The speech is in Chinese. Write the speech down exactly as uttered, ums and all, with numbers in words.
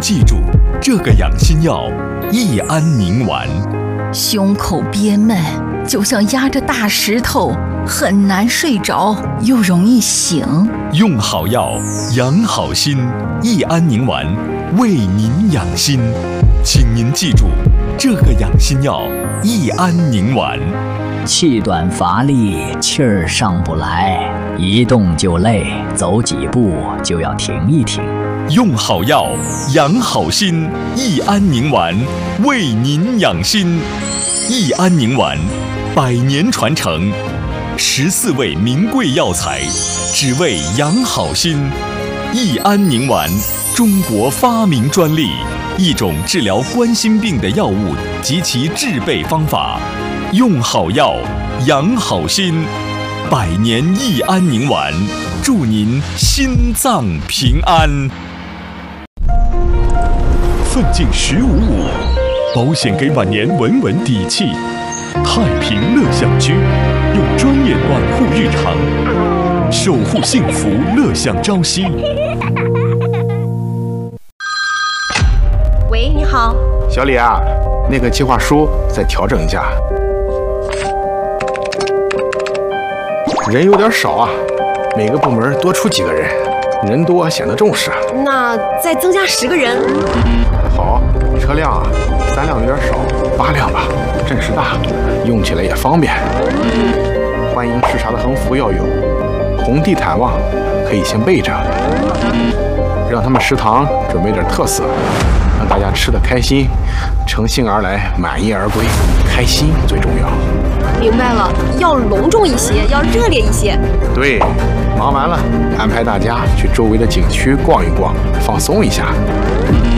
记住这个养心药益安宁丸。 胸口憋闷，就像压着大石头，很难睡着，又容易醒。 用好药，养好心，益安宁丸为您养心。请您记住这个养心药益安宁丸。 气短乏力，气儿上不来，一动就累，走几步就要停一停。 用好药，养好心，益安宁丸为您养心。益安宁丸，百年传承，十四味名贵药材，只为养好心。益安宁丸，中国发明专利，一种治疗冠心病的药物及其制备方法。用好药，养好心，百年益安宁丸，祝您心脏平安。 奋进十五五，保险给晚年稳稳底气。太平乐享居，用专业暖护日常，守护幸福，乐享朝夕。 喂，你好， 小李啊，那个计划书再调整一下，人有点少啊，每个部门多出几个人，人多显得重视。 那再增加十个人。 好，车辆啊，三辆有点少，八辆吧，阵势大，用起来也方便。欢迎视察的横幅要有，红地毯望可以先备着，让他们食堂准备点特色，让大家吃得开心，乘兴而来，满意而归，开心最重要。 明白了，要隆重一些，要热烈一些。 对，忙完了，安排大家去周围的景区逛一逛，放松一下。